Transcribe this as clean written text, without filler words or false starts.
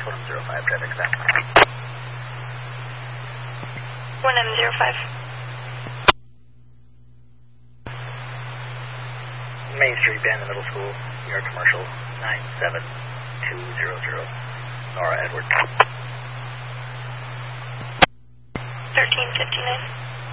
1M05, traffic stop. 1M05. Main Street, Band the Middle School, New York Commercial, 97200. Nora Edwards. 1359.